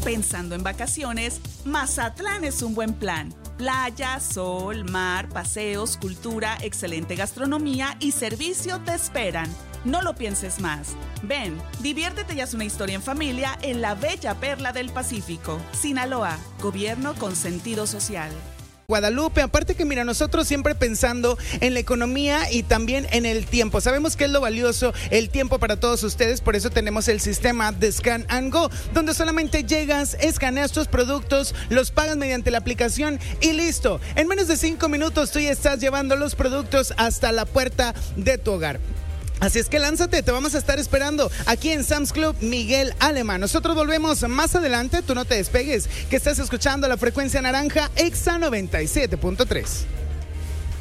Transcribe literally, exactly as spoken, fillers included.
Pensando en vacaciones, Mazatlán es un buen plan. Playa, sol, mar, paseos, cultura, excelente gastronomía y servicio te esperan. No lo pienses más. Ven, diviértete y haz una historia en familia en la bella perla del Pacífico. Sinaloa, gobierno con sentido social. Guadalupe, aparte que mira, nosotros siempre pensando en la economía y también en el tiempo. Sabemos que es lo valioso el tiempo para todos ustedes, por eso tenemos el sistema de Scan and Go, donde solamente llegas, escaneas tus productos, los pagas mediante la aplicación y listo. En menos de cinco minutos tú ya estás llevando los productos hasta la puerta de tu hogar. Así es que lánzate, te vamos a estar esperando aquí en Sam's Club Miguel Alemán. Nosotros volvemos más adelante, tú no te despegues, que estás escuchando la frecuencia naranja Exa noventa y siete punto tres.